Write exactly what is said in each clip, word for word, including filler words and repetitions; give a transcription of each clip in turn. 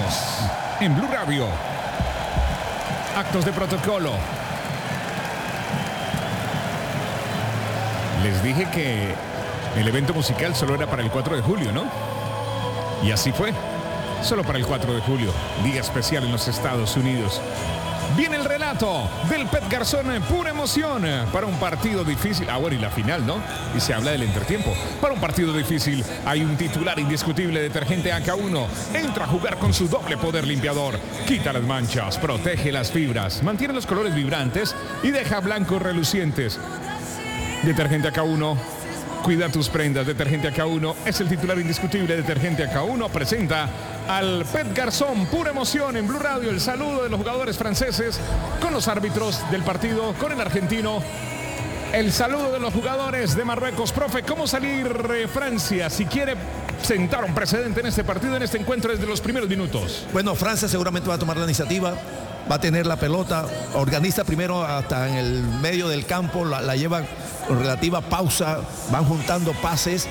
en Blue Radio. Actos de protocolo. Les dije que el evento musical solo era para el cuatro de julio, ¿no? Y así fue. Solo para el cuatro de julio, día especial en los Estados Unidos. Viene el relato del Pet Garzón, pura emoción para un partido difícil. Ah, bueno, y la final, ¿no? Y se habla del entretiempo. Para un partido difícil hay un titular indiscutible, detergente A K uno. Entra a jugar con su doble poder limpiador. Quita las manchas, protege las fibras, mantiene los colores vibrantes y deja blancos relucientes. Detergente A K uno. Cuida tus prendas. Detergente A K uno es el titular indiscutible. Detergente A K uno presenta al Pet Garzón, pura emoción en Blue Radio. El saludo de los jugadores franceses con los árbitros del partido, con el argentino. El saludo de los jugadores de Marruecos. Profe, ¿cómo salir eh, Francia si quiere sentar un precedente en este partido, en este encuentro desde los primeros minutos? Bueno, Francia seguramente va a tomar la iniciativa. Va a tener la pelota, organiza primero hasta en el medio del campo, la, la lleva con relativa pausa, van juntando pases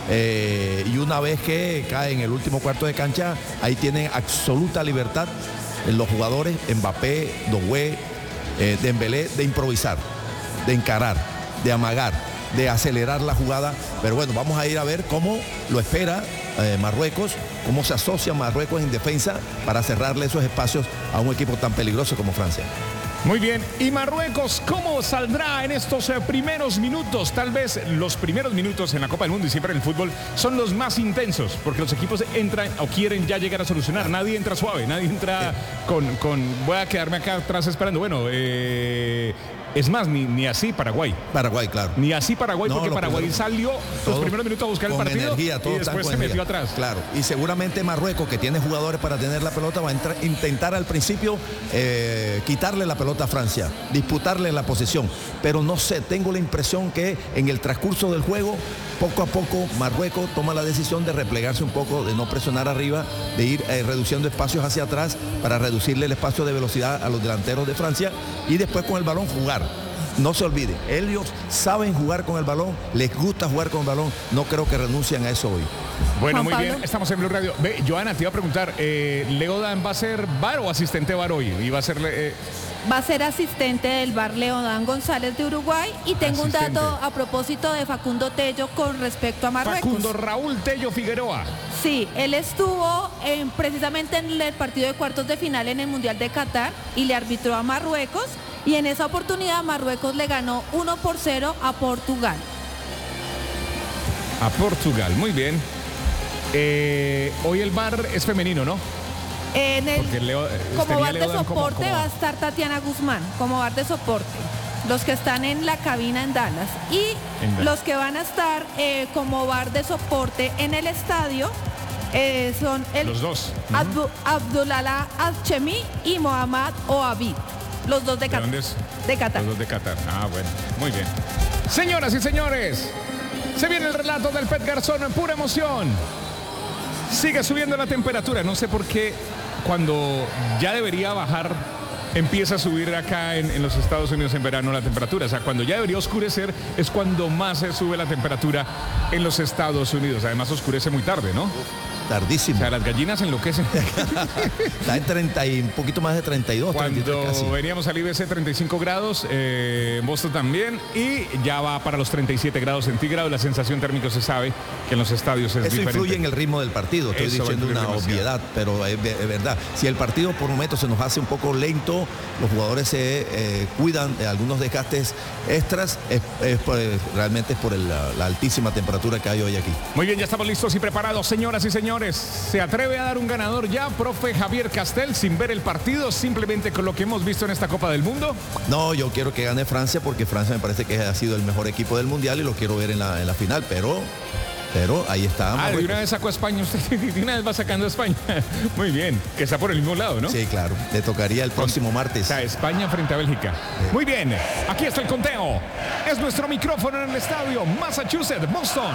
eh, y una vez que cae en el último cuarto de cancha, ahí tienen absoluta libertad en los jugadores, Mbappé, Doué, eh, Dembélé, de improvisar, de encarar, de amagar, de acelerar la jugada. Pero bueno, vamos a ir a ver cómo lo espera eh, Marruecos, cómo se asocia Marruecos en defensa para cerrarle esos espacios a un equipo tan peligroso como Francia. Muy bien, y Marruecos, ¿cómo saldrá en estos eh, primeros minutos? Tal vez los primeros minutos en la Copa del Mundo y siempre en el fútbol son los más intensos, porque los equipos entran o quieren ya llegar a solucionar. Nadie entra suave, nadie entra con, con voy a quedarme acá atrás esperando. Bueno, eh... Es más, ni, ni así Paraguay. Paraguay, claro. Ni así Paraguay, no, porque Paraguay primero, salió los primeros minutos a buscar el partido energía, y después se metió atrás. Claro, y seguramente Marruecos, que tiene jugadores para tener la pelota, va a entrar, intentar al principio eh, quitarle la pelota a Francia, disputarle la posesión. Pero no sé, tengo la impresión que en el transcurso del juego, poco a poco Marruecos toma la decisión de replegarse un poco, de no presionar arriba, de ir eh, reduciendo espacios hacia atrás para reducirle el espacio de velocidad a los delanteros de Francia y después con el balón jugar. No se olvide, ellos saben jugar con el balón, les gusta jugar con el balón, no creo que renuncien a eso hoy. Bueno, muy bien, estamos en Blue Radio. Ve, Joana, te iba a preguntar, eh, ¿Leodan va a ser V A R o asistente V A R hoy? ¿Y va a ser... Eh... Va a ser asistente del V A R Leodán González de Uruguay. Y tengo asistente. Un dato a propósito de Facundo Tello con respecto a Marruecos. Facundo Raúl Tello Figueroa. Sí, él estuvo en, precisamente en el partido de cuartos de final en el Mundial de Qatar y le arbitró a Marruecos. Y en esa oportunidad Marruecos le ganó uno por cero a Portugal. A Portugal, muy bien. Eh, hoy el V A R es femenino, ¿no? En el, Leo, como V A R de soporte como, como... va a estar Tatiana Guzmán, como V A R de soporte. Los que están en la cabina en Dallas. Y en Dallas. Los que van a estar eh, como V A R de soporte en el estadio eh, son el los dos. Abdu, uh-huh. Abdullah Al-Chemi y Mohamed Oabid. Los dos de Qatar. ¿De dónde es? De Qatar. Los dos de Qatar. Ah, bueno. Muy bien. Señoras y señores, se viene el relato del Pet Garzón en pura emoción. Sigue subiendo la temperatura. No sé por qué cuando ya debería bajar, empieza a subir acá en, en los Estados Unidos en verano la temperatura. O sea, cuando ya debería oscurecer es cuando más se sube la temperatura en los Estados Unidos. Además oscurece muy tarde, ¿no? Tardísimo. O sea, las gallinas enloquecen. Está en treinta y un poquito más de treinta y dos. Cuando treinta y tres casi. Veníamos al I B C treinta y cinco grados, eh, Boston también, y ya va para los treinta y siete grados centígrados. La sensación térmica se sabe que en los estadios es Eso diferente. Eso influye en el ritmo del partido. Estoy Eso diciendo una demasiado. obviedad, pero es, es verdad. Si el partido por un momento se nos hace un poco lento, los jugadores se eh, cuidan de algunos desgastes extras, es, es por, realmente es por el, la, la altísima temperatura que hay hoy aquí. Muy bien, ya estamos listos y preparados, señoras y señores. ¿Se atreve a dar un ganador ya, profe Javier Castel, sin ver el partido, simplemente con lo que hemos visto en esta Copa del Mundo? No, yo quiero que gane Francia porque Francia me parece que ha sido el mejor equipo del Mundial y lo quiero ver en la, en la final, pero... Pero ahí está. Ah, de una vez sacó a España, usted de una vez va sacando a España. Muy bien, que está por el mismo lado, ¿no? Sí, claro. Le tocaría el próximo martes. O sea, España frente a Bélgica. Sí. Muy bien, aquí está el conteo. Es nuestro micrófono en el estadio Massachusetts, Boston.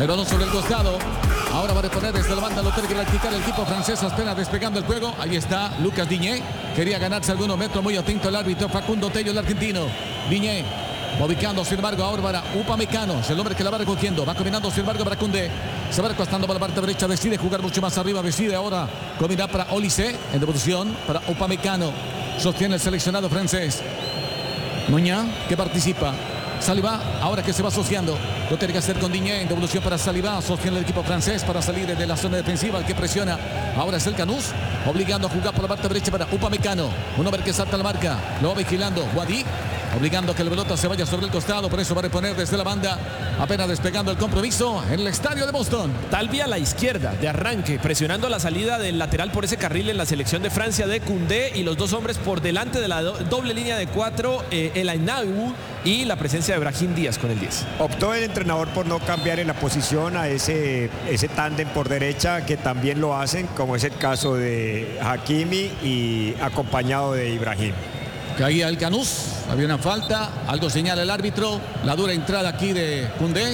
El balón sobre el costado. Ahora va a reponer desde la banda. Lo tiene que practicar el equipo francés. Apenas despegando el juego. Ahí está Lucas Digne. Quería ganarse algunos metros. Muy atento el árbitro Facundo Tello, el argentino. Digne ubicando, sin embargo, ahora para Upamecano. Es el hombre que la va recogiendo. Va combinando, sin embargo, para Koundé. Se va recostando para la parte derecha. Decide jugar mucho más arriba. Decide ahora combinar para Olise. En devolución para Upamecano. Sostiene el seleccionado francés. Muña, que participa. Saliba, ahora que se va asociando. Lo tiene que hacer con Digne. En devolución para Saliba. Sostiene el equipo francés para salir de la zona defensiva. El que presiona ahora es el Canús. Obligando a jugar por la parte derecha para Upamecano. Un hombre que salta la marca. Lo va vigilando. Wadi. Obligando a que la pelota se vaya sobre el costado. Por eso va a reponer desde la banda. Apenas despegando el compromiso en el estadio de Boston. Talvi a la izquierda de arranque. Presionando la salida del lateral por ese carril en la selección de Francia de Koundé. Y los dos hombres por delante de la do doble línea de cuatro. Eh, el Ainaou y la presencia de Brahim Díaz con el diez. Optó el entrenador por no cambiar en la posición a ese, ese tándem por derecha que también lo hacen, como es el caso de Hakimi y acompañado de Ibrahim. Caía el Canús, había una falta, algo señala el árbitro, la dura entrada aquí de Koundé.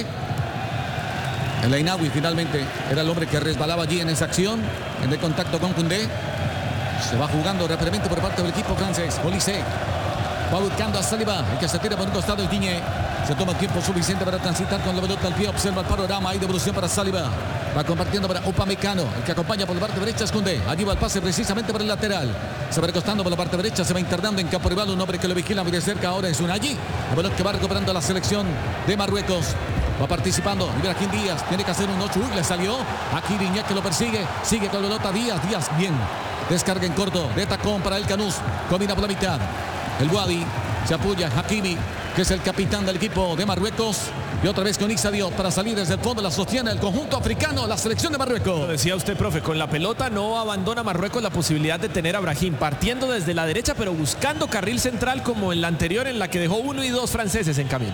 El Ainaoui finalmente era el hombre que resbalaba allí en esa acción, en el contacto con Koundé. Se va jugando rápidamente por parte del equipo francés. Olise va buscando a Saliba, el que se tira por un costado el Digne. Se toma tiempo suficiente para transitar con la pelota al pie, observa el panorama, hay devolución para Saliba. Va compartiendo para Upamecano, el que acompaña por la parte derecha es Koundé. Allí va el pase precisamente por el lateral. Se va recostando por la parte derecha, se va internando en campo rival. Un hombre que lo vigila muy de cerca ahora es Unai. El balón que va recuperando la selección de Marruecos. Va participando Ibrahim Díaz, tiene que hacer un ocho, le salió. Aquí Digne que lo persigue, sigue con la pelota Díaz, Díaz bien. Descarga en corto, de tacón para el Canús. Combina por la mitad. El Wadi se apoya Hakimi, que es el capitán del equipo de Marruecos. Y otra vez con Issa Diop para salir desde el fondo. La sostiene el conjunto africano, la selección de Marruecos. Lo decía usted, profe, con la pelota no abandona Marruecos la posibilidad de tener a Brahim partiendo desde la derecha, pero buscando carril central como en la anterior, en la que dejó uno y dos franceses en camino.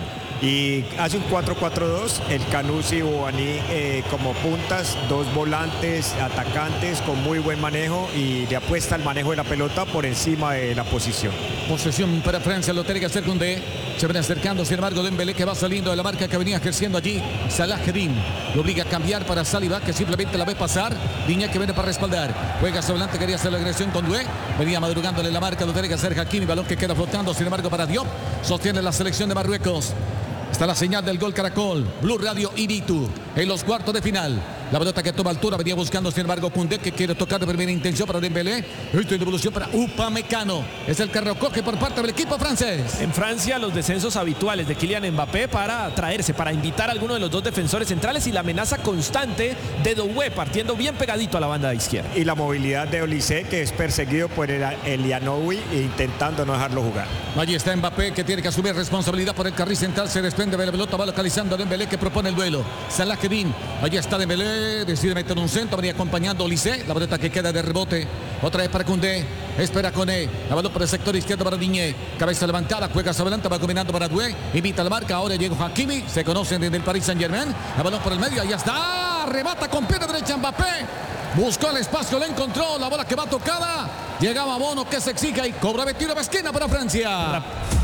Y hace un cuatro cuatro dos, el Canús y Bouhanni eh, como puntas, dos volantes, atacantes con muy buen manejo y le apuesta al manejo de la pelota por encima de la posición. Posesión para Francia, lo tiene que hacer Koundé. Se viene acercando, sin embargo, Dembélé que va saliendo de la marca que venía ejerciendo allí. Salah Eddin lo obliga a cambiar para Saliba, que simplemente la ve pasar. Digne que viene para respaldar. Juega hacia adelante, quería hacer la agresión con Doué. Venía madrugándole la marca, lo tiene que hacer Hakimi. Balón que queda flotando, sin embargo, para Diop. Sostiene la selección de Marruecos. Está la señal del gol Caracol. Blue Radio Iritu en los cuartos de final. La pelota que toma altura, venía buscando, sin embargo, Koundé, que quiere tocar de primera intención para Dembélé. Esto en devolución para Upamecano. Es el que recoge por parte del equipo francés. En Francia, los descensos habituales de Kylian Mbappé para traerse, para invitar a alguno de los dos defensores centrales y la amenaza constante de Doué, partiendo bien pegadito a la banda de izquierda. Y la movilidad de Olise, que es perseguido por el Ainaoui e intentando no dejarlo jugar. Allí está Mbappé, que tiene que asumir responsabilidad por el carril central. Se desprende de la pelota, va localizando a Dembélé, que propone el duelo. Salah Eddin, allí está Dembélé. Decide meter un centro, venía acompañando Olise. La pelota que queda de rebote. Otra vez para Koundé. Espera Koné. La balón por el sector izquierdo para Digne. Cabeza levantada, juega hacia adelante, va combinando para Doué. Invita la marca. Ahora llegó Hakimi. Se conocen desde el Paris Saint-Germain. La balón por el medio. Ahí está. Remata con pierna derecha Mbappé. Buscó el espacio, la encontró. La bola que va tocada. Llegaba Bono, que se exige y cobra tiro de esquina para Francia.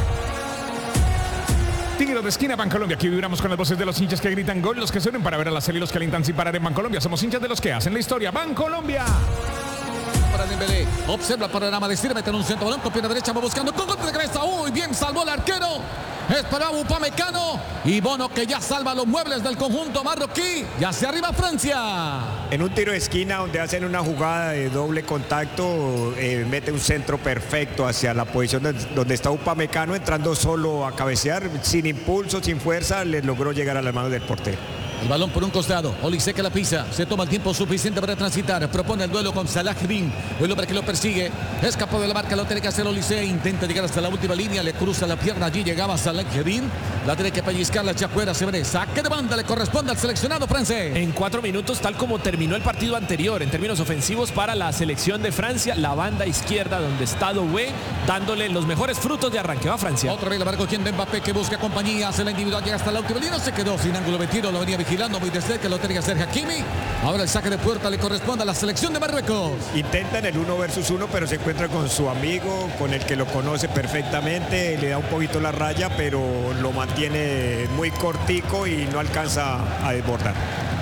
Tiro de esquina, Bancolombia. Aquí vibramos con las voces de los hinchas que gritan gol, los que suenen para ver a la serie y los que alientan sin parar en Bancolombia. Somos hinchas de los que hacen la historia. Bancolombia. Para Dembélé, observa el panorama de Sir, mete en un centro, balón con pierna derecha, va buscando con golpe de cabeza. Uy, bien salvó el arquero. Esperaba Upamecano y Bono, que ya salva los muebles del conjunto marroquí. Ya hacia arriba Francia. En un tiro de esquina donde hacen una jugada de doble contacto, eh, mete un centro perfecto hacia la posición de, donde está Upamecano, entrando solo a cabecear, sin impulso, sin fuerza, le logró llegar a las manos del portero. El balón por un costado, Olise que la pisa, se toma el tiempo suficiente para transitar, propone el duelo con Salah Eddin, el hombre que lo persigue, escapó de la marca, lo tiene que hacer Olise, intenta llegar hasta la última línea, le cruza la pierna, allí llegaba Salah Eddin, la tiene que pellizcar, la echa afuera, se ve, saque de banda, le corresponde al seleccionado francés. En cuatro minutos, tal como terminó el partido anterior, en términos ofensivos para la selección de Francia, la banda izquierda donde está Doué, dándole los mejores frutos de arranque, va Francia. Otra vez la marca de Mbappé, que busca compañía, hace la individual, llega hasta la última línea, se quedó sin ángulo de tiro, lo venía vigilando muy de cerca, lo tiene que hacer Hakimi. Ahora el saque de puerta le corresponde a la selección de Marruecos. Intentan el uno versus uno, pero se encuentra con su amigo, con el que lo conoce perfectamente, le da un poquito la raya, pero lo mantiene muy cortico y no alcanza a desbordar.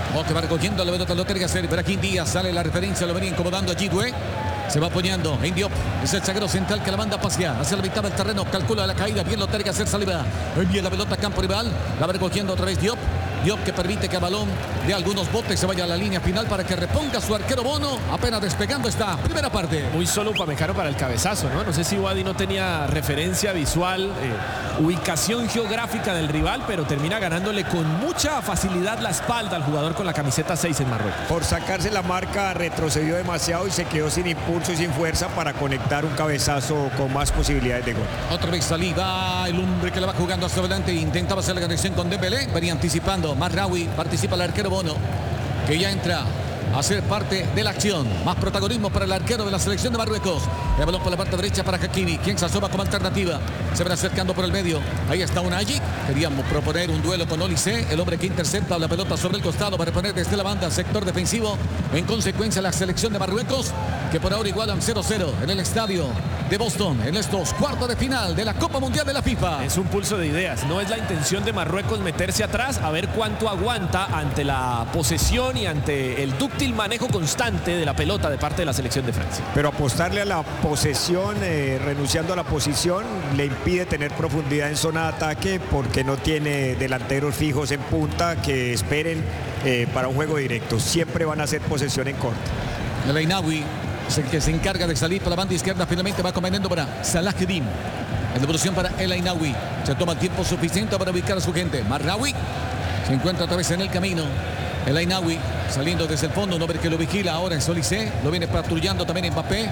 O que va recogiendo la pelota, lo tiene que hacer Brahim Díaz. Sale la referencia, lo venía incomodando allí, güey. Se va apoyando en Diop. Es el zaguero central que la manda a pasear hacia la mitad del terreno. Calcula la caída. Bien lo tiene que hacer Saliba. Envía la pelota a campo rival. La va recogiendo otra vez Diop. Diop que permite que a balón de algunos botes se vaya a la línea final para que reponga su arquero Bono. Apenas despegando esta primera parte. Muy solo Upamecano para el cabezazo, ¿no? No sé si Wadi no tenía referencia visual, eh, ubicación geográfica del rival, pero termina ganándole con mucha facilidad la espalda al jugador con la camiseta seis en Marruecos. Por sacarse la marca retrocedió demasiado y se quedó sin impulso y sin fuerza para conectar un cabezazo con más posibilidades de gol. Otra vez Saliba, el hombre que la va jugando hacia adelante. Intentaba hacer la conexión con Dembélé. Venía anticipando. Mazraoui, participa el arquero Bono, que ya entra a ser parte de la acción. Más protagonismo para el arquero de la selección de Marruecos. El balón por la parte derecha para Hakimi, quien se asoma como alternativa. Se van acercando por el medio. Ahí está Unai. Queríamos proponer un duelo con Olise, el hombre que intercepta la pelota sobre el costado para reponer desde la banda, sector defensivo. En consecuencia, la selección de Marruecos, que por ahora igualan cero cero en el estadio de Boston en estos cuartos de final de la Copa Mundial de la FIFA. Es un pulso de ideas. No es la intención de Marruecos meterse atrás a ver cuánto aguanta ante la posesión y ante el dúctil manejo constante de la pelota de parte de la selección de Francia. Pero apostarle a la posesión, eh, renunciando a la posición, le impide tener profundidad en zona de ataque porque no tiene delanteros fijos en punta que esperen eh, para un juego directo. Siempre van a hacer posesión en corto. El Ainaoui es el que se encarga de salir por la banda izquierda. Finalmente va combinando para Salah Eddin. En devolución para El Ainaoui. Se toma el tiempo suficiente para ubicar a su gente. Mazraoui se encuentra otra vez en el camino. El Ainaoui saliendo desde el fondo. Un hombre que lo vigila ahora es Olise. Lo viene patrullando también Mbappé.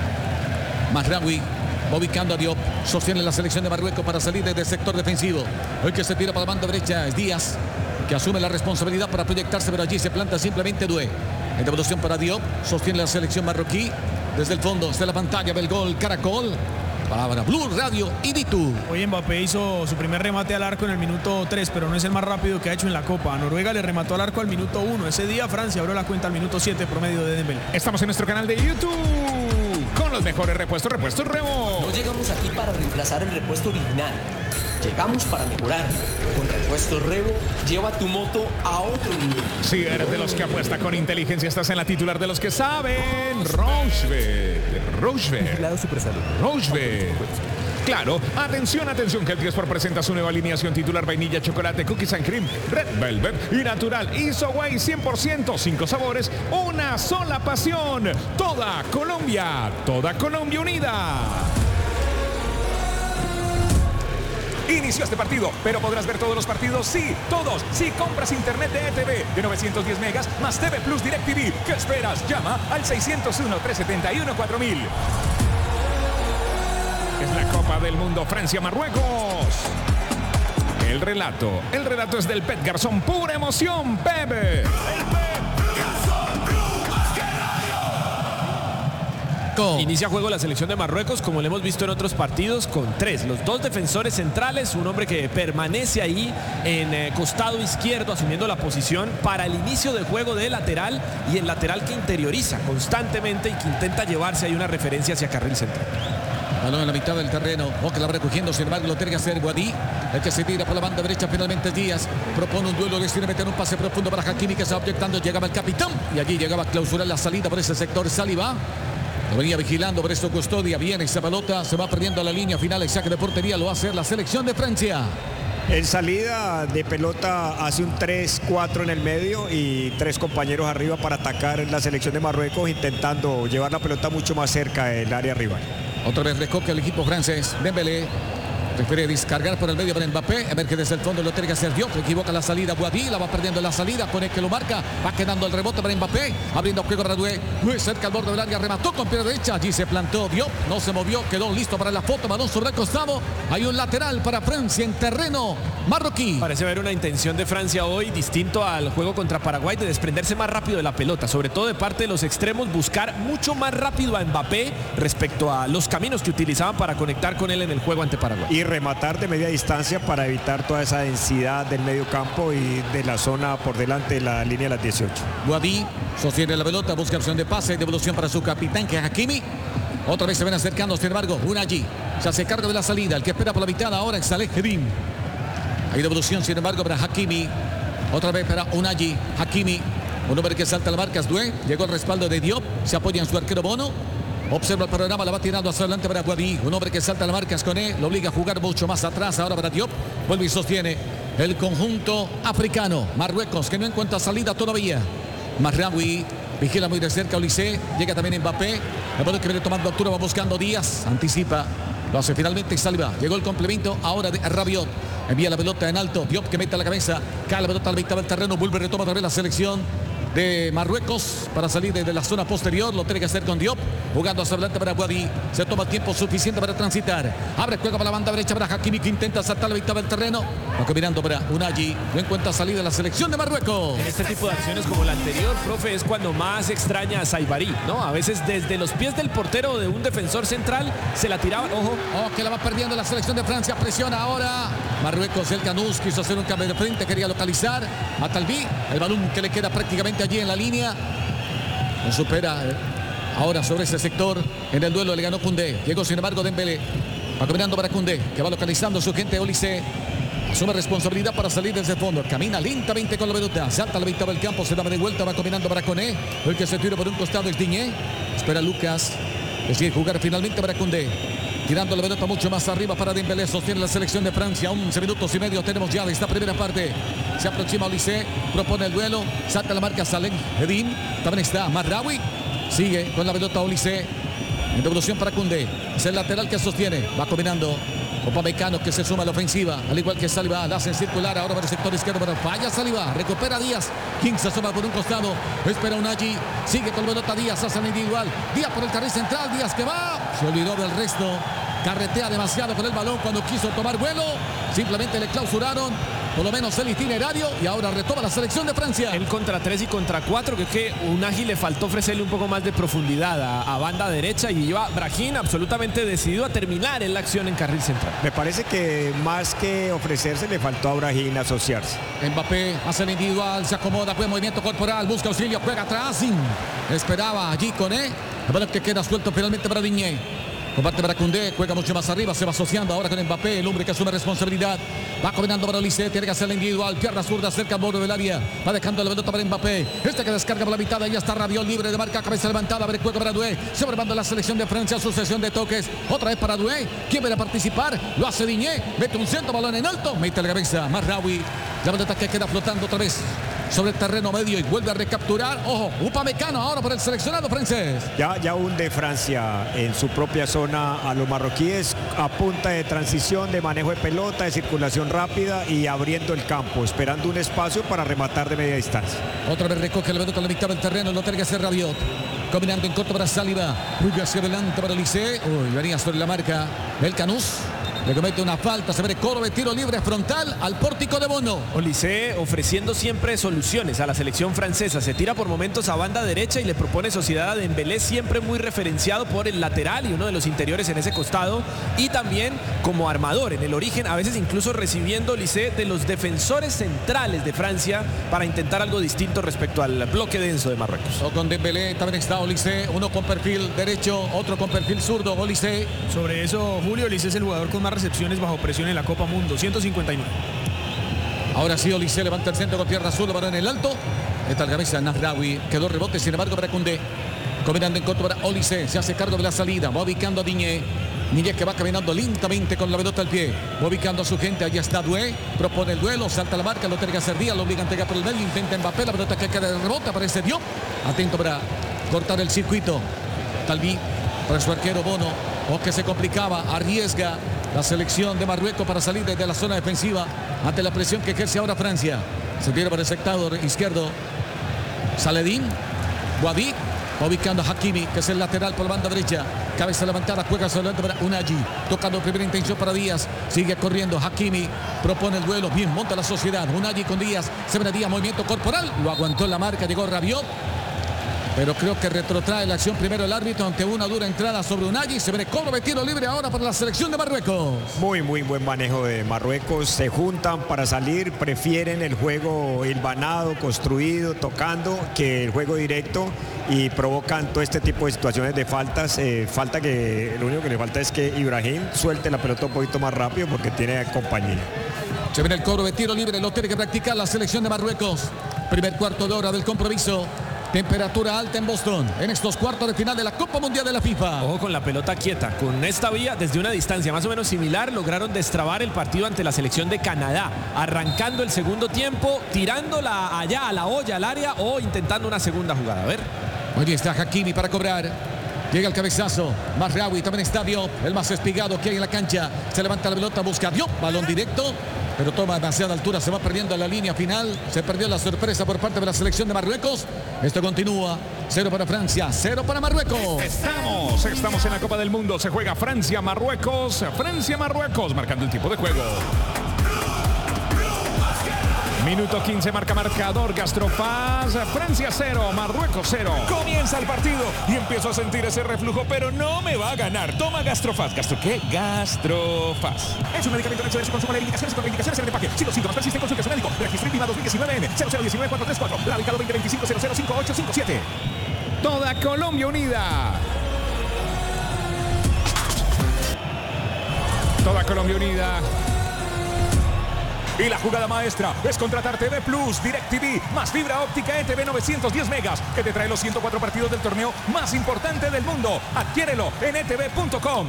Mazraoui va ubicando a Diop. Sostiene la selección de Marruecos para salir desde el sector defensivo. El que se tira para la banda derecha es Díaz, que asume la responsabilidad para proyectarse, pero allí se planta simplemente Doué. En devolución para Diop, sostiene la selección marroquí. Desde el fondo, desde la pantalla del gol Caracol. Para Blue Radio y Ditu. Hoy Mbappé hizo su primer remate al arco en el minuto tres, pero no es el más rápido que ha hecho en la Copa. A Noruega le remató al arco al minuto uno. Ese día Francia abrió la cuenta al minuto siete promedio de Dembélé. Estamos en nuestro canal de YouTube con los mejores repuestos, repuestos Rebo. No llegamos aquí para reemplazar el repuesto original. Llegamos para mejorar. Con Repuestos Rebo, lleva tu moto a otro nivel. Si eres de los que apuesta con inteligencia, estás en la titular de los que saben. Rochefort. Rochefort. Rochefort. Claro, atención, atención, que el diez por presenta su nueva alineación titular: vainilla, chocolate, cookies and cream, red velvet y natural. Isoway cien por ciento, cinco sabores, una sola pasión. Toda Colombia, toda Colombia unida. Inició este partido, pero podrás ver todos los partidos, sí, todos, si compras internet de E T V de novecientos diez megas más T V Plus DirecTV. ¿Qué esperas? Llama al seiscientos uno, trescientos setenta y uno, cuatro mil. Es la Copa del Mundo Francia-Marruecos. El relato, el relato es del Pep Garzón, pura emoción, Pepe. Inicia juego la selección de Marruecos, como lo hemos visto en otros partidos, con tres. Los dos defensores centrales, un hombre que permanece ahí en eh, costado izquierdo, asumiendo la posición para el inicio del juego de lateral, y el lateral que interioriza constantemente y que intenta llevarse ahí una referencia hacia carril central. Balón en la mitad del terreno. O que la va recogiendo, sin embargo, lo tiene que hacer Wadi. El que se tira por la banda derecha, finalmente Díaz. Propone un duelo, decide meter un pase profundo para Hakimi, que se va objetando. Llegaba el capitán y allí llegaba a clausurar la salida por ese sector. Saliba lo venía vigilando por esto Custodia. Viene esa pelota, se va perdiendo a la línea final. El saque de portería lo va a hacer la selección de Francia. En salida de pelota hace un tres cuatro en el medio y tres compañeros arriba para atacar la selección de Marruecos, intentando llevar la pelota mucho más cerca del área rival. Otra vez recoge el equipo francés. Dembélé prefiere descargar por el medio para Mbappé. Emerge desde el fondo, lo tiene que hacer Diop. Equivoca la salida Wadi, la va perdiendo la salida. Pone que lo marca, va quedando el rebote para Mbappé. Abriendo juego para Doué. Muy cerca al borde del área, remató con pierna derecha. Allí se plantó Diop, no se movió, quedó listo para la foto. Balón sobre el costado. Hay un lateral para Francia en terreno marroquí. Parece haber una intención de Francia hoy, distinto al juego contra Paraguay, de desprenderse más rápido de la pelota, sobre todo de parte de los extremos, buscar mucho más rápido a Mbappé respecto a los caminos que utilizaban para conectar con él en el juego ante Paraguay. Y rematar de media distancia para evitar toda esa densidad del medio campo y de la zona por delante de la línea de las dieciocho. Wadi sostiene la pelota, busca opción de pase y devolución para su capitán, que es Hakimi. Otra vez se ven acercando, sin embargo, Unai se hace cargo de la salida. El que espera por la mitad ahora es Saleh Eddin. Hay devolución, sin embargo, para Hakimi. Otra vez para Unai, Hakimi. Un hombre que salta la marca, es Doué. Llegó el respaldo de Diop. Se apoya en su arquero Bono. Observa el panorama, la va tirando hacia adelante para Guadí. Un hombre que salta la marca, es Koné. Lo obliga a jugar mucho más atrás. Ahora para Diop. Vuelve y sostiene el conjunto africano. Marruecos, que no encuentra salida todavía. Marraoui vigila muy de cerca Olise. Llega también Mbappé. El balón que viene tomando altura, va buscando Díaz. Anticipa. Lo hace finalmente Saliba. Llegó el complemento ahora de Rabiot. Envía la pelota en alto. Diop que mete la cabeza. Cae la pelota a la mitad del terreno. Vuelve y retoma otra vez la selección de Marruecos para salir desde la zona posterior. Lo tiene que hacer con Diop. Jugando hacia adelante para Guadí. Se toma tiempo suficiente para transitar. Abre juego para la banda derecha para Hakimi, que intenta saltar la mitad del terreno. Va combinando para Unai. No encuentra salida la selección de Marruecos. En este tipo de acciones como la anterior, profe, es cuando más extraña a Saibari, ¿no? A veces desde los pies del portero de un defensor central se la tiraba. Ojo. Oh, que la va perdiendo la selección de Francia. Presiona ahora. Marruecos, el Canús quiso hacer un cambio de frente. Quería localizar a Talbi. El balón que le queda prácticamente allí en la línea. No supera eh, ahora sobre ese sector. En el duelo le ganó Koundé. Llegó sin embargo Dembélé. Va caminando para Koundé, que va localizando su gente. Olise asume responsabilidad para salir desde el fondo. Camina lentamente con la pelota. Salta a la mitad del campo. Se da de vuelta. Va combinando para Koné. El que se tira por un costado es Digne. Espera Lucas. Decide jugar finalmente para Koundé. Tirando la pelota mucho más arriba para Dembélé. Sostiene la selección de Francia. once minutos y medio tenemos ya de esta primera parte. Se aproxima Olise. Propone el duelo. Salta la marca Salem Edin. También está Marraoui. Sigue con la pelota Olise. En devolución para Koundé. Es el lateral que sostiene. Va combinando. Upamecano que se suma a la ofensiva. Al igual que Saliba. La hacen circular ahora para el sector izquierdo. Para falla Saliba. Recupera Díaz. King se asoma por un costado. Espera Unai. Sigue con la pelota Díaz. Hace el individual. Díaz por el carril central. Díaz que va. Se olvidó del resto. Carretea demasiado con el balón cuando quiso tomar vuelo. Simplemente le clausuraron por lo menos el itinerario y ahora retoma la selección de Francia. El contra tres y contra cuatro, que es que Unai le faltó ofrecerle un poco más de profundidad a, a banda derecha y iba Brahim absolutamente decidido a terminar en la acción en carril central. Me parece que más que ofrecerse le faltó a Brahim asociarse. Mbappé hace el individual, se acomoda, buen movimiento corporal, busca auxilio, juega atrás. Esperaba allí Koné. El balón que queda suelto finalmente para Digne. Comparte para Koundé, juega mucho más arriba, se va asociando ahora con Mbappé, el hombre que asume responsabilidad. Va combinando para Olise, tiene que hacer la individual, pierna zurda cerca al borde del área. Va dejando la pelota para Mbappé. Este que descarga por la mitad, ahí está Rabiot libre de marca, cabeza levantada, abre juego para Doué. Sobrevando la selección de Francia, sucesión de toques. Otra vez para Doué, ¿quién viene a participar? Lo hace Digne, mete un centro, balón en alto, mete la cabeza, Marraoui. La pelota que queda flotando otra vez sobre el terreno medio y vuelve a recapturar. Ojo, Upamecano ahora por el seleccionado francés. Ya, ya hunde Francia en su propia zona a los marroquíes a punta de transición, de manejo de pelota, de circulación rápida y abriendo el campo, esperando un espacio para rematar de media distancia. Otra vez recoge la pelota a la mitad del terreno, lo tiene que hacer Rabiot. Combinando en corto para Saliba. Ruiz hacia adelante para Olise. Uy, venía sobre la marca el Canús. Le comete una falta, se ve Corbe, tiro libre frontal al pórtico de Bono. Olise ofreciendo siempre soluciones a la selección francesa. Se tira por momentos a banda derecha y le propone sociedad a Dembélé, siempre muy referenciado por el lateral y uno de los interiores en ese costado. Y también como armador en el origen, a veces incluso recibiendo Olise de los defensores centrales de Francia para intentar algo distinto respecto al bloque denso de Marruecos. O con Dembélé también está Olise, uno con perfil derecho, otro con perfil zurdo. Olise. Sobre eso, Julio, Olise es el jugador con más recepciones bajo presión en la Copa Mundo, ciento cincuenta y nueve. Ahora sí, Olise levanta el centro con pierna azul, balón en el alto. Esta la cabeza Nasraoui, quedó rebote, sin embargo para Koundé. Combinando en corto para Olise, se hace cargo de la salida, va ubicando a Digne. Digne que va caminando lentamente con la pelota al pie, va ubicando a su gente, allá está Doué, propone el duelo, salta la marca, lo tiene que hacer Díaz, lo obliga a entregar por el medio, intenta Mbappé, la pelota que queda de rebote, aparece Diop, atento para cortar el circuito. Talbi para su arquero Bono, o que se complicaba, arriesga la selección de Marruecos para salir desde la zona defensiva ante la presión que ejerce ahora Francia. Se tira para el sector izquierdo Saledín, Guadí, va ubicando a Hakimi, que es el lateral por la banda derecha. Cabeza levantada, juega solamente para Unai, tocando primera intención para Díaz, sigue corriendo Hakimi, propone el duelo, bien monta la sociedad. Unai con Díaz, se ve Díaz, movimiento corporal, lo aguantó en la marca, llegó Rabiot. Pero creo que retrotrae la acción primero el árbitro ante una dura entrada sobre Unai. Se ve cobro de tiro libre ahora para la selección de Marruecos. Muy, muy buen manejo de Marruecos. Se juntan para salir, prefieren el juego hilvanado, construido, tocando, que el juego directo y provocan todo este tipo de situaciones de faltas. Eh, falta que, lo único que le falta es que Ibrahim suelte la pelota un poquito más rápido porque tiene compañía. Se viene el cobro de tiro libre, lo tiene que practicar la selección de Marruecos. Primer cuarto de hora del compromiso. Temperatura alta en Boston en estos cuartos de final de la Copa Mundial de la FIFA. Ojo con la pelota quieta. Con esta vía, desde una distancia más o menos similar, lograron destrabar el partido ante la selección de Canadá. Arrancando el segundo tiempo, tirándola allá a la olla, al área o intentando una segunda jugada. A ver. Allí está Hakimi para cobrar. Llega el cabezazo. Mazraoui también está Diop, el más espigado que hay en la cancha. Se levanta la pelota, busca Diop. Balón directo. Pero toma demasiada altura, se va perdiendo en la línea final. Se perdió la sorpresa por parte de la selección de Marruecos. Esto continúa. Cero para Francia, cero para Marruecos. Estamos, estamos en la Copa del Mundo. Se juega Francia-Marruecos. Francia-Marruecos, marcando el tipo de juego. Minuto quince, marca marcador, Gastrofaz, Francia cero, Marruecos cero. Comienza el partido y empiezo a sentir ese reflujo, pero no me va a ganar. Toma Gastrofaz. ¿Gastro qué? Gastrofaz. Es un medicamento de su consumo de indicaciones y contraindicaciones en el empaque. Si los síntomas persisten, consulte a su médico. Registro INVIMA dos mil diecinueve N cero cero uno nueve cuatro tres cuatro. Radicado veinte veinticinco cero cero cinco ocho cinco siete. Toda Colombia unida. Toda Colombia unida. Y la jugada maestra es contratar T V Plus, DirecTV, más fibra óptica E T V novecientos diez megas, que te trae los ciento cuatro partidos del torneo más importante del mundo. Adquiérelo en e t v punto com.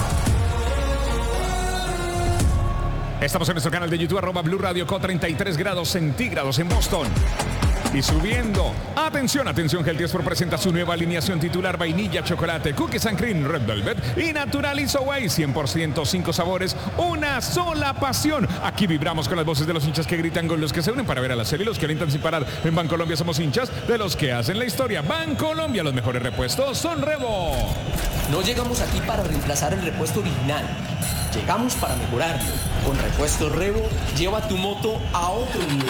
Estamos en nuestro canal de YouTube, arroba Blue Radio Co, treinta y tres grados centígrados en Boston. Y subiendo. Atención, atención, Gel diez por presenta su nueva alineación titular: vainilla, chocolate, cookies and cream, red velvet y natural Isoway. cien por ciento, cinco sabores, una sola pasión. Aquí vibramos con las voces de los hinchas que gritan, con los que se unen para ver a la serie, los que alientan sin parar. En Bancolombia somos hinchas de los que hacen la historia. Bancolombia, los mejores repuestos son Revo. No llegamos aquí para reemplazar el repuesto original. Llegamos para mejorarlo. Con Repuesto Revo, lleva tu moto a otro nivel.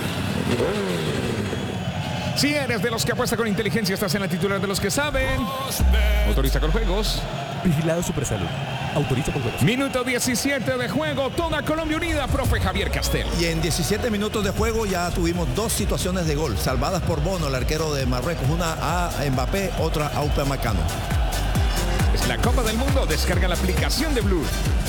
Si eres de los que apuesta con inteligencia, estás en la titular de los que saben. Autoriza con juegos. Vigilado Supersalud. Autoriza con juegos. Minuto diecisiete de juego. Toda Colombia unida, profe Javier Castel. Y en diecisiete minutos de juego ya tuvimos dos situaciones de gol, salvadas por Bono, el arquero de Marruecos. Una a Mbappé, otra a Upamecano. Es la Copa del Mundo. Descarga la aplicación de Blue.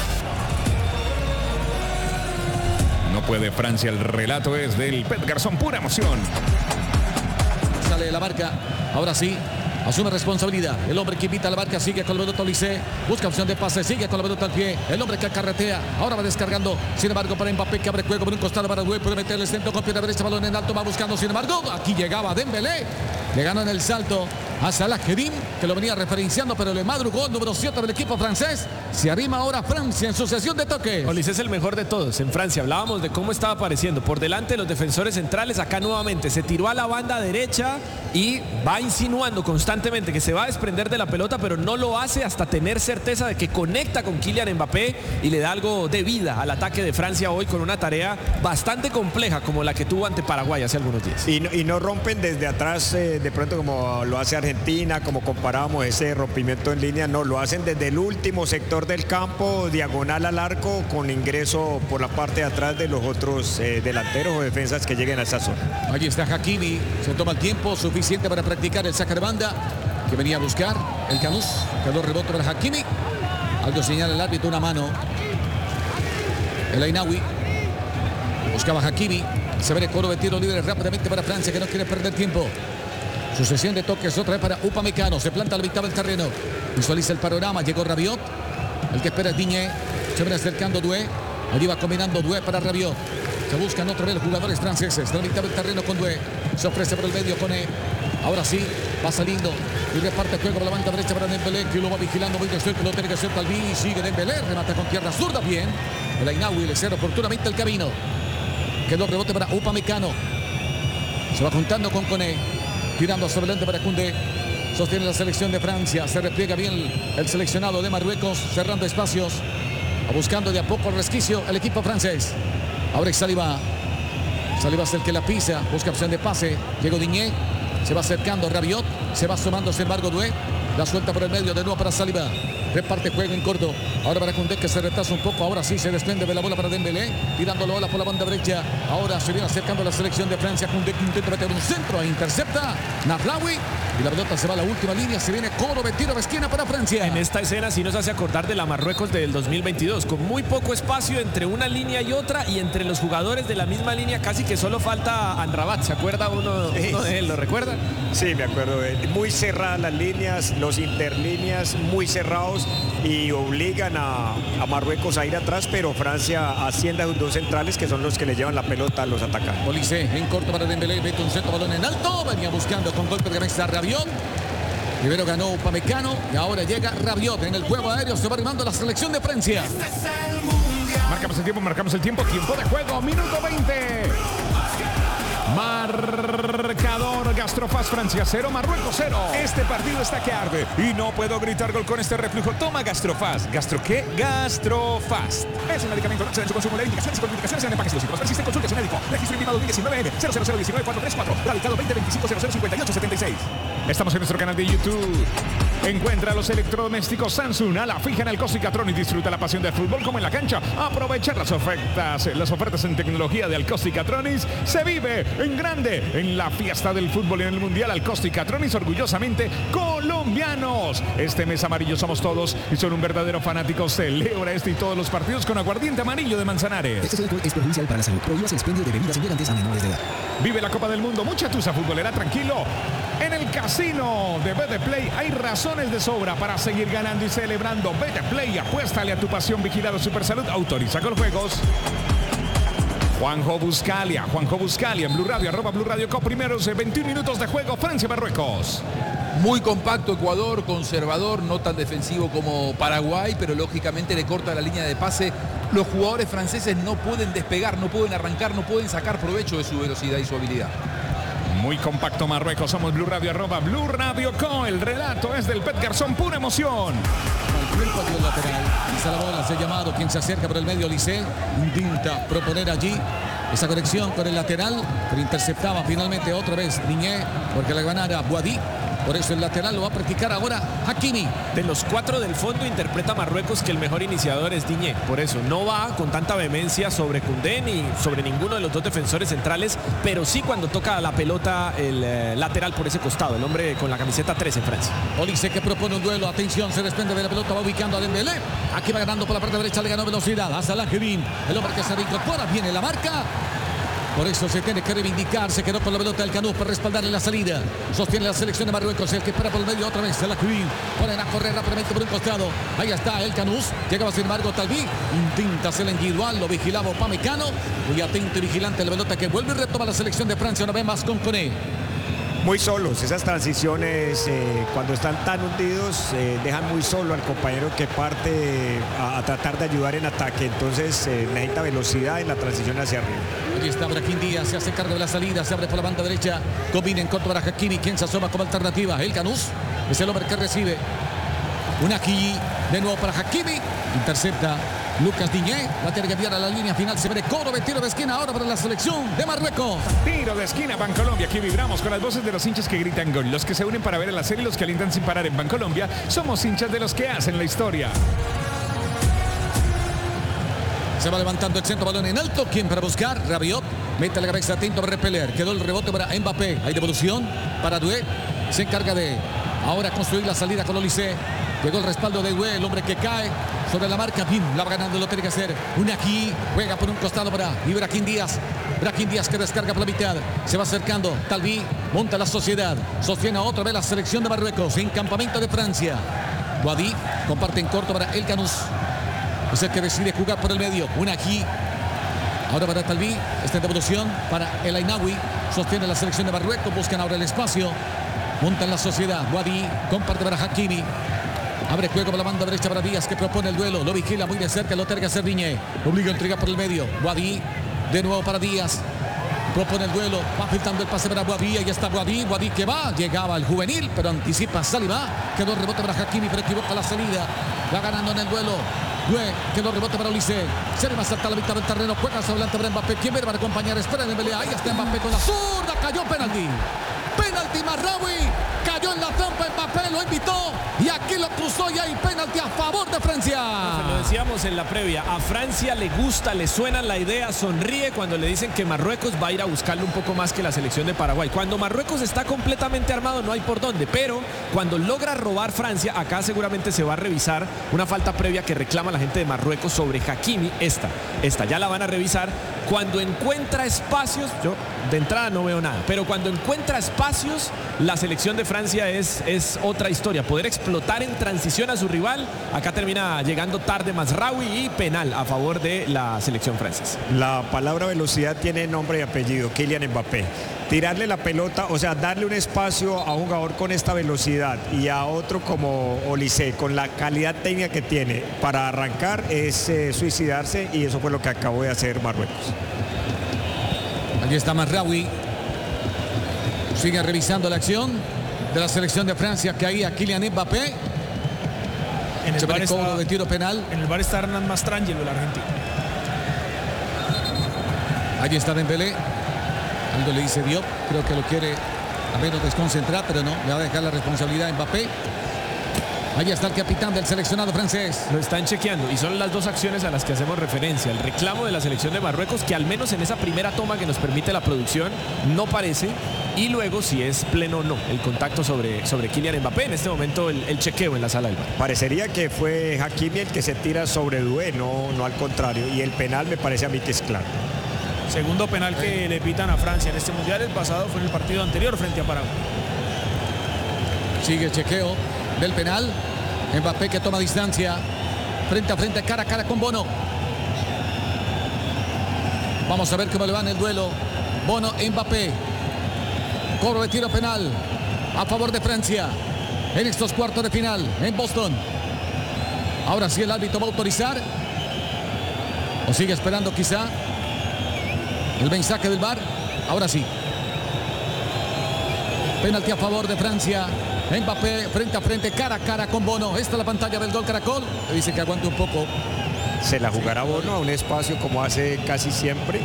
No puede Francia. El relato es del Pet Garzón. Pura emoción. Sale de la marca, ahora sí, asume responsabilidad. El hombre que invita a la marca sigue con la pelota Olise, busca opción de pase, sigue con la pelota al pie. El hombre que carretea, ahora va descargando. Sin embargo, para Mbappé, que abre juego por un costado para Due, puede meterle el centro con pierna derecha, balón en alto, va buscando. Sin embargo, aquí llegaba Dembélé, le ganó en el salto a Salah Kerim, que lo venía referenciando, pero le madrugó el número siete del equipo francés. Se arrima ahora Francia en su sesión de toques. Olise es el mejor de todos. En Francia hablábamos de cómo estaba apareciendo por delante de los defensores centrales. Acá nuevamente se tiró a la banda derecha y va insinuando constantemente que se va a desprender de la pelota, pero no lo hace hasta tener certeza de que conecta con Kylian Mbappé y le da algo de vida al ataque de Francia hoy, con una tarea bastante compleja como la que tuvo ante Paraguay hace algunos días. Y no, y no rompen desde atrás eh, de pronto como lo hace Argentina, como comparábamos ese rompimiento en línea. No, lo hacen desde el último sector del campo, diagonal al arco, con ingreso por la parte de atrás de los otros eh, delanteros o defensas que lleguen a esa zona. Allí está Hakimi, se toma el tiempo suficiente para practicar el saque de banda que venía a buscar el Canús. Quedó rebote para Hakimi. Algo señala el árbitro, una mano. El Ainawi buscaba Hakimi. Se ve el coro de tiro libre rápidamente para Francia, que no quiere perder tiempo. Sucesión de toques otra vez para Upamecano. Se planta a la mitad del terreno. Visualiza el panorama. Llegó Rabiot. El que espera es Digne. Se viene acercando Doué. Allí va combinando Doué para Rabiot. Se buscan otra vez los jugadores franceses. De la mitad del terreno con Doué. Se ofrece por el medio con E. Ahora sí, va saliendo. Y reparte el juego por la banda derecha para Dembélé, que lo va vigilando muy de cerca. Lo tiene que hacer Talví. Sigue Dembélé. Remata con pierna zurda. Bien. El Ainawi le cierra oportunamente el camino. Quedó rebote para Upamecano. Se va juntando con Koné. Tirando hacia adelante para Koundé. Sostiene la selección de Francia. Se repliega bien el seleccionado de Marruecos, cerrando espacios, buscando de a poco el resquicio el equipo francés. Ahora es Saliba. Saliba es el que la pisa. Busca opción de pase. Llegó Digne. Se va acercando Rabiot. Se va sumando sin embargo Doué. La suelta por el medio de nuevo para Saliba. reparte juego en corto. Ahora para Koundé, que se retrasa un poco. Ahora sí se desprende de la bola para Dembélé, tirando la bola por la banda derecha. Ahora se viene acercando la selección de Francia. Koundé que intenta meter un centro, intercepta Naflaoui y la pelota se va a la última línea. Se viene Córdoba, tiro de esquina para Francia. En esta escena sí nos hace acordar de la Marruecos del dos mil veintidós, con muy poco espacio entre una línea y otra, y entre los jugadores de la misma línea casi que solo falta Amrabat. ¿Se acuerda uno, uno de él? ¿Lo recuerda? Sí, me acuerdo de él. Muy cerradas las líneas, los interlíneas muy cerrados y obligan a, a Marruecos a ir atrás, pero Francia asciende a sus dos centrales, que son los que le llevan la pelota a los atacantes. Olise en corto para Dembélé, mete un centro, balón en alto, venía buscando con golpe de cabeza Rabiot. Primero ganó Upamecano y ahora llega Rabiot en el juego aéreo, se va arrimando la selección de Francia. Marcamos el tiempo, marcamos el tiempo, tiempo de juego, minuto veinte. Marcador Gastrofast, Francia cero, Marruecos cero. Este partido está que arde y no puedo gritar gol con este reflujo. Toma Gastrofast. ¿Gastro qué? Gastrofast. Es un medicamento, no excede en su consumo. Leer indicaciones y contraindicaciones en empaques lúcidos. Persiste, consulte a su médico. Registro invitado dos mil diecinueve N cero cero cero uno nueve cuatro tres cuatro. Radicado veinte veinticinco cero cero cincuenta y ocho setenta y seis. Estamos en nuestro canal de YouTube. Encuentra los electrodomésticos Samsung a la fija en el Costicatrón y disfruta la pasión del fútbol como en la cancha. Aprovechar las ofertas, las ofertas en tecnología de Alcosticatronis. Se vive en grande en la fiesta del fútbol en el Mundial. Alcosticatronis, orgullosamente colombianos. Este mes amarillo somos todos y son un verdadero fanático. Celebra este y todos los partidos con aguardiente amarillo de Manzanares. Este alcohol es perjudicial para la salud. Prohíbas el expendio de bebidas embriagantes a menores de edad. Vive la Copa del Mundo, mucha tusa futbolera, tranquilo. En el casino de Betplay hay razones de sobra para seguir ganando y celebrando. Betplay, apuéstale a tu pasión. Vigilado Supersalud, autoriza con juegos. Juanjo Buscalia, Juanjo Buscalia en Blue Radio, arroba Blue Radio Co. Primeros veintiún minutos de juego, Francia-Marruecos. Muy compacto Ecuador, conservador, no tan defensivo como Paraguay, pero lógicamente le corta la línea de pase. Los jugadores franceses no pueden despegar, no pueden arrancar, no pueden sacar provecho de su velocidad y su habilidad. Muy compacto Marruecos, somos Blue Radio, arroba Blue Radio Co. El relato es del Pet Garzón, pura emoción. El patio lateral, quizá la bola se ha llamado, quien se acerca por el medio, Olise intenta proponer allí esa conexión con el lateral, pero interceptaba finalmente otra vez Digne, porque la ganara Boadi. Por eso el lateral lo va a practicar ahora Hakimi. De los cuatro del fondo interpreta Marruecos que el mejor iniciador es Digne. Por eso no va con tanta vehemencia sobre Koundé ni sobre ninguno de los dos defensores centrales, pero sí cuando toca la pelota el eh, lateral por ese costado, el hombre con la camiseta tres en Francia. Olise que propone un duelo, atención, se desprende de la pelota, va ubicando a Dembélé. Aquí va ganando por la parte derecha, le ganó velocidad a Salah Kevin, el hombre que se reincorpora, viene la marca. Por eso se tiene que reivindicar, se quedó con la pelota del Canús para respaldarle la salida. Sostiene la selección de Marruecos, el que espera por el medio otra vez, Salah Kevin. Ponen a correr rápidamente por un costado. Ahí está el Canús, llegaba sin embargo Talví. Intenta hacer la individual, lo vigilaba Upamecano. Muy atento y vigilante la pelota que vuelve y retoma la selección de Francia una vez más con Koné. Muy solos, esas transiciones eh, cuando están tan hundidos eh, dejan muy solo al compañero que parte a, a tratar de ayudar en ataque, entonces eh, necesita velocidad en la transición hacia arriba. Allí está Brahim Díaz, se hace cargo de la salida, se abre por la banda derecha, combina en corto para Hakimi, quien se asoma como alternativa, el Canús, es el hombre que recibe. Una aquí de nuevo para Hakimi, intercepta Lucas Digne, la tiene que enviar a la línea final, se ve Córdoba, tiro de esquina ahora para la selección de Marruecos. Tiro de esquina, Bancolombia, aquí vibramos con las voces de los hinchas que gritan gol, los que se unen para ver la serie y los que alientan sin parar en Bancolombia, somos hinchas de los que hacen la historia. Se va levantando el centro, balón en alto, ¿quién para buscar? Rabiot, mete la cabeza, atento para repeler, quedó el rebote para Mbappé, hay devolución para Doué, se encarga de ahora construir la salida con Olise. Llegó el respaldo de Doué, el hombre que cae sobre la marca. Bien, la va ganando, lo tiene que hacer. Una aquí, juega por un costado para Brahim Díaz. Brahim Díaz que descarga por la mitad. Se va acercando, Talví, monta la sociedad. Sostiene otra vez la selección de Marruecos en campamento de Francia. Boadi comparte en corto para el Canús. Es el que decide jugar por el medio. Una aquí. Ahora para Talví, esta devolución para el Ainaoui. Sostiene la selección de Marruecos, buscan ahora el espacio. Montan la sociedad. Boadi comparte para Hakimi. Abre juego por la banda derecha para Díaz que propone el duelo. Lo vigila muy de cerca, lo tiene que hacer Digne. Obliga a entregar por el medio. Boadi de nuevo para Díaz. Propone el duelo. Va filtrando el pase para Boadi. Ahí está Boadi. Boadi que va. Llegaba el juvenil, pero anticipa Saliba. Quedó el rebote para Hakimi, pero equivoca la salida. Va ganando en el duelo. Doué, quedó el rebote para Olise. Se le va a saltar la mitad del terreno. Juega hacia adelante para Mbappé. ¿Quién viene para acompañar? Espera Dembélé. Ahí está Mbappé con la zurda. Cayó penalti. Penalti Marraoui. Cayó en la trampa Mbappé. lo invitó y aquí lo cruzó y hay penalti a favor de Francia. Lo decíamos en la previa, a Francia le gusta, le suena la idea, sonríe cuando le dicen que Marruecos va a ir a buscarlo un poco más que la selección de Paraguay. Cuando Marruecos está completamente armado no hay por dónde, pero cuando logra robar Francia, acá seguramente se va a revisar una falta previa que reclama la gente de Marruecos sobre Hakimi. Esta, esta ya la van a revisar. Cuando encuentra espacios, yo de entrada no veo nada, pero cuando encuentra espacios, la selección de Francia es, es otra historia. Poder explotar en transición a su rival. Acá termina llegando tarde Mazraoui y penal a favor de la selección francesa. La palabra velocidad tiene nombre y apellido, Kylian Mbappé. Tirarle la pelota, o sea, darle un espacio a un jugador con esta velocidad y a otro como Olise, con la calidad técnica que tiene para arrancar, es eh, suicidarse, y eso fue lo que acabó de hacer Marruecos. Allí está Mazraoui. Sigue revisando la acción de la selección de Francia, que ahí a Kylian Mbappé. En el, bar está, de tiro penal. En el bar está Hernán Mastrangelo, el argentino. Allí está Dembélé. Algo le dice Diop, creo que lo quiere a menos desconcentrar, pero no, le va a dejar la responsabilidad a Mbappé. Allí está el capitán del seleccionado francés. Lo están chequeando y son las dos acciones a las que hacemos referencia. El reclamo de la selección de Marruecos, que al menos en esa primera toma que nos permite la producción no parece, y luego si es pleno o no el contacto sobre, sobre Kylian Mbappé. En este momento el, el chequeo en la sala del bar. Parecería que fue Hakimi el que se tira sobre Doué, no, no al contrario, y el penal me parece a mí que es claro. Segundo penal que le pitan a Francia en este mundial. El pasado fue en el partido anterior frente a Paraguay. Sigue el chequeo del penal. Mbappé que toma distancia. Frente a frente, cara a cara con Bono. Vamos a ver cómo le va en el duelo. Bono, Mbappé. Cobro de tiro penal a favor de Francia en estos cuartos de final en Boston. Ahora sí el árbitro va a autorizar. O sigue esperando quizá el mensaje del V A R. Ahora sí. Penalti a favor de Francia. Mbappé frente a frente, cara a cara con Bono. Esta es la pantalla del Gol Caracol. Le dice que aguante un poco. Se la jugará Bono a un espacio como hace casi siempre.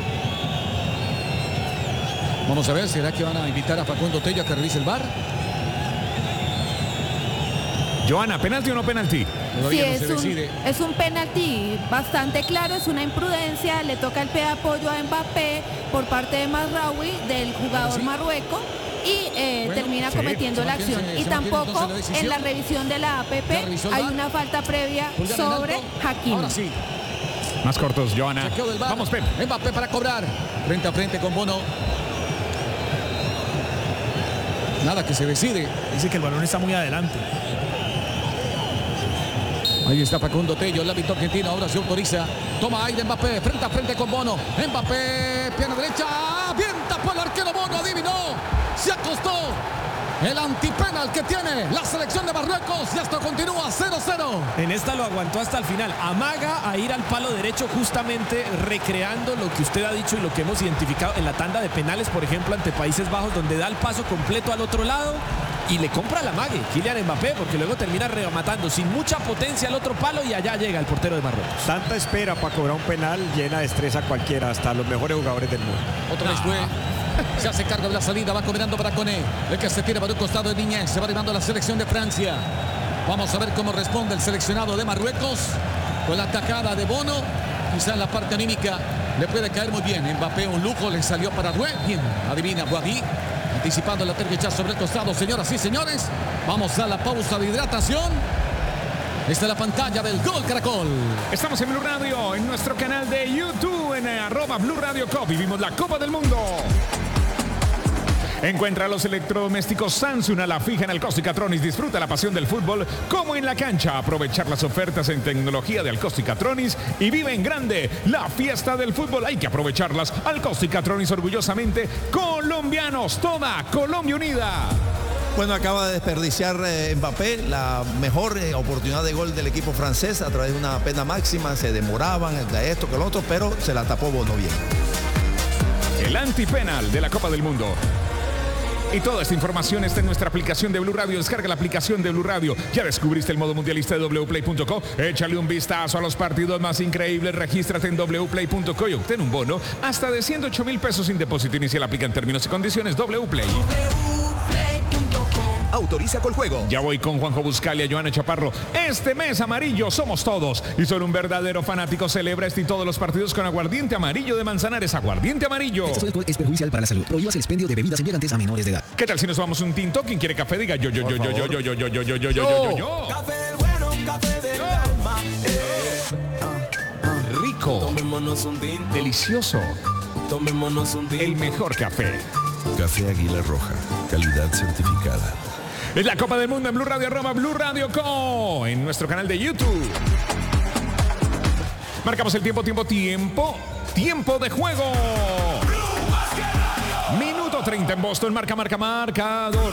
Vamos a ver, ¿será que van a invitar a Facundo Tello a que revise el V A R? Joana, ¿penalti o no penalti? Sí, no es, un, es un penalti bastante claro, es una imprudencia, le toca el pie de apoyo a Mbappé por parte de Mazraoui, del jugador ¿Sí? marrueco, y eh, bueno, termina sí, cometiendo la acción. Se, y tampoco la en la revisión de la A P P hay una falta previa sobre Hakimi. Ahora sí. Más cortos, Joana. Vamos, Pep. Mbappé para cobrar. Frente a frente con Bono. Nada que se decide. Dice que el balón está muy adelante. Ahí está Facundo Tello, el árbitro argentino. Ahora se autoriza. Toma aire Mbappé. Frente a frente con Bono. Mbappé, pierna derecha. Bien tapó el arquero Bono. Adivinó. Se acostó. El antipenal que tiene la selección de Marruecos. Y esto continúa cero cero. En esta lo aguantó hasta el final. Amaga a ir al palo derecho, justamente recreando lo que usted ha dicho y lo que hemos identificado en la tanda de penales, por ejemplo, ante Países Bajos, donde da el paso completo al otro lado y le compra la mague Kylian Mbappé, porque luego termina rematando sin mucha potencia al otro palo y allá llega el portero de Marruecos. Tanta espera para cobrar un penal llena de estrés a cualquiera, hasta los mejores jugadores del mundo. Otra vez fue. Se hace cargo de la salida, va combinando para Koné. El que se tira para un costado de Niñez. Se va animando la selección de Francia. Vamos a ver cómo responde el seleccionado de Marruecos con la atacada de Bono. Quizá en la parte anímica le puede caer muy bien. Mbappé, un lujo, le salió para Doué. Bien, adivina Boadí. Anticipando la tercera sobre el costado, señoras y señores. Vamos a la pausa de hidratación. Esta es la pantalla del Gol Caracol. Estamos en Blue Radio, en nuestro canal de YouTube, en arroba Blue Radio Cop. Vivimos la Copa del Mundo. Encuentra los electrodomésticos Samsung a la fija en Alcosta y Catronis. Disfruta la pasión del fútbol como en la cancha. Aprovechar las ofertas en tecnología de Alcosta y Catronis y vive en grande la fiesta del fútbol. Hay que aprovecharlas. Alcosta y Catronis, orgullosamente colombianos. Toda Colombia unida. Bueno, acaba de desperdiciar eh, Mbappé la mejor eh, oportunidad de gol del equipo francés a través de una pena máxima. Se demoraban de esto que lo otro, pero se la tapó Bono bien. El antipenal de la Copa del Mundo. Y toda esta información está en nuestra aplicación de Blue Radio. Descarga la aplicación de Blue Radio. ¿Ya descubriste el modo mundialista de w play punto co? Échale un vistazo a los partidos más increíbles. Regístrate en w play punto co y obtén un bono hasta de ciento ocho mil pesos sin depósito inicial. Aplica en términos y condiciones. W Play. Autoriza con juego. Ya voy con Juanjo Buscalia, Joana Chaparro. Este mes amarillo somos todos. Y solo un verdadero fanático celebra este y todos los partidos con aguardiente amarillo de Manzanares. Aguardiente amarillo. Este alcohol es perjudicial para la salud. Prohíbas el expendio de bebidas embriagantes a menores de edad. ¿Qué tal si nos tomamos un tinto? ¿Quién quiere café? Diga yo, yo, yo, yo, yo, yo, yo, yo, yo, yo, yo, yo, yo, yo. Café del bueno, café del alma. Rico. Tomémonos un tinto. Delicioso. Tomémonos un tinto. El mejor café. Café Águila Roja, calidad certificada. Es la Copa del Mundo en Blue Radio, arroba Blue Radio Co. En nuestro canal de YouTube. Marcamos el tiempo, tiempo, tiempo. Tiempo de juego. Minuto treinta en Boston. Marca, marca, marcador.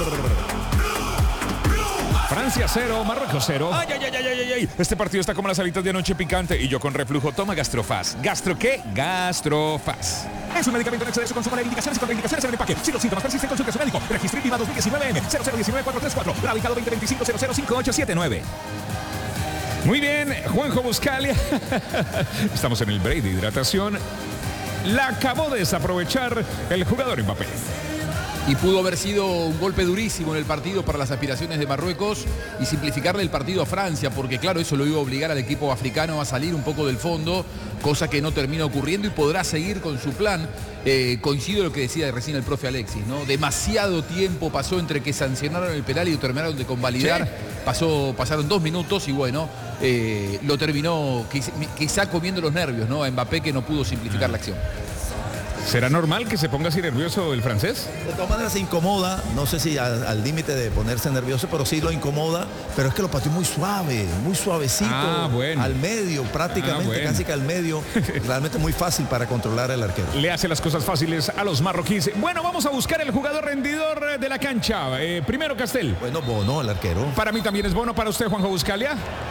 Francia cero, Marruecos cero. Ay, ay, ay, ay, ay, ay. Este partido está como las alitas de anoche picante y yo con reflujo. Toma Gastrofaz. ¿Gastro qué? Gastrofaz. Es un medicamento en exceso. Consumo de indicaciones y contraindicaciones en el empaque. Si los síntomas persisten, consulte a su médico. Registro IVA dos mil diecinueve N cero cero uno nueve cuatro tres cuatro. Radicado veinte veinticinco cero cero cinco ocho siete nueve. Muy bien, Juanjo Buscalia. Estamos en el break de hidratación. La acabó de desaprovechar el jugador Mbappé. Y pudo haber sido un golpe durísimo en el partido para las aspiraciones de Marruecos y simplificarle el partido a Francia, porque claro, eso lo iba a obligar al equipo africano a salir un poco del fondo, cosa que no termina ocurriendo y podrá seguir con su plan. Eh, coincido lo que decía recién el profe Alexis, ¿no? Demasiado tiempo pasó entre que sancionaron el penal y lo terminaron de convalidar. ¿Sí? Pasó, pasaron dos minutos y bueno, eh, lo terminó quizá, quizá comiendo los nervios, ¿no? A Mbappé, que no pudo simplificar la acción. ¿Será normal que se ponga así nervioso el francés? De todas maneras se incomoda, no sé si al límite de ponerse nervioso, pero sí lo incomoda, pero es que lo pateó muy suave, muy suavecito, ah, bueno. al medio, prácticamente, ah, bueno. casi que al medio, realmente muy fácil para controlar el arquero. Le hace las cosas fáciles a los marroquíes. Bueno, vamos a buscar el jugador rendidor de la cancha. Eh, primero Castel. Bueno, Bono, el arquero. Para mí también es Bono, para usted, Juanjo Buscalia.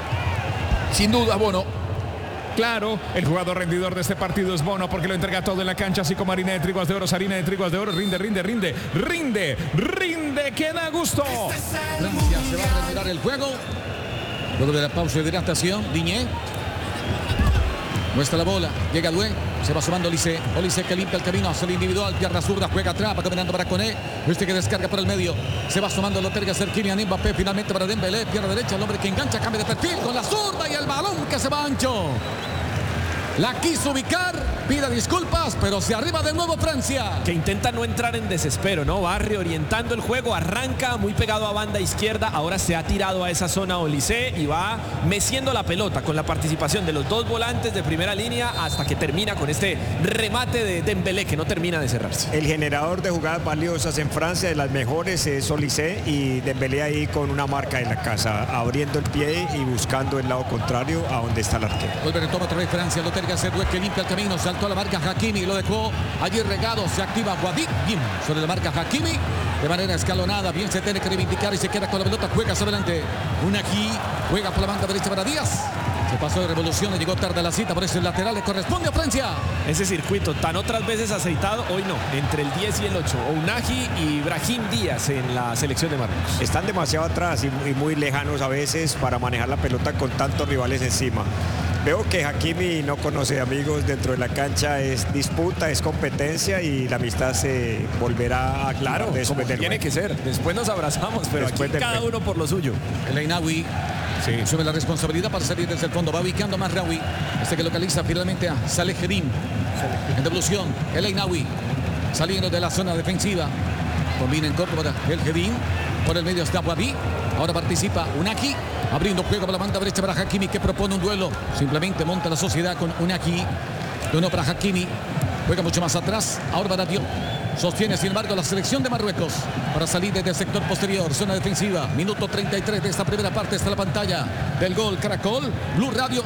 Sin duda, Bono. Claro, el jugador rendidor de este partido es Bono porque lo entrega todo en la cancha, así como harina de triguas de oro, harina de triguas de oro, rinde, rinde, rinde, rinde, rinde, que da gusto. Francia se va a retirar el juego. Luego de la pausa de hidratación, Diñé. Muestra la bola, llega Doué, se va sumando Olise, Olise que limpia el camino hacia el individual, pierna zurda, juega atrás, va caminando para Koné, este que descarga por el medio, se va sumando, lo terga hacer Kylian Mbappé, finalmente para Dembélé, pierna derecha, el hombre que engancha, cambia de perfil con la zurda y el balón que se va ancho. La quiso ubicar, pida disculpas, pero se arriba de nuevo Francia. Que intenta no entrar en desespero, ¿no? Va reorientando el juego, arranca muy pegado a banda izquierda, ahora se ha tirado a esa zona Olise y va meciendo la pelota con la participación de los dos volantes de primera línea hasta que termina con este remate de Dembélé que no termina de cerrarse. El generador de jugadas valiosas en Francia, de las mejores, es Olise, y Dembélé ahí con una marca en la casa, abriendo el pie y buscando el lado contrario a donde está el arquero. Vuelve, retoma otra vez Francia, lo terga hacer Doué que limpia el camino, saltó a la marca Hakimi, lo dejó allí regado, se activa Guadí, bien, sobre la marca Hakimi, de manera escalonada, bien se tiene que reivindicar y se queda con la pelota, juega hacia adelante, Unagi, juega por la banda derecha para Díaz, se pasó de revolución, le llegó tarde a la cita, por eso el lateral le corresponde a Francia. Ese circuito tan otras veces aceitado, hoy no, entre el diez y el ocho, Unagi y Brahim Díaz en la selección de Marruecos. Están demasiado atrás y muy lejanos a veces para manejar la pelota con tantos rivales encima. Veo que Hakimi no conoce amigos dentro de la cancha, es disputa, es competencia y la amistad se volverá a claro, como tiene que ser. Después nos abrazamos, pero después aquí cada uno por lo suyo. El Ainaoui sí. Sube la responsabilidad para salir desde el fondo, va ubicando más Raoui, este que localiza finalmente a Saleh Kerim. En devolución, el Ainaoui saliendo de la zona defensiva, combina en corto para el Kerim. Por el medio está Guadí. Ahora participa Unagi. Abriendo juego para la banda derecha para Hakimi, que propone un duelo. Simplemente monta la sociedad con Unagi. De uno para Hakimi. Juega mucho más atrás. Ahora para Diop. Sostiene, sin embargo, la selección de Marruecos para salir desde el sector posterior. Zona defensiva. Minuto treinta y tres de esta primera parte. Está la pantalla del gol Caracol. Blue Radio.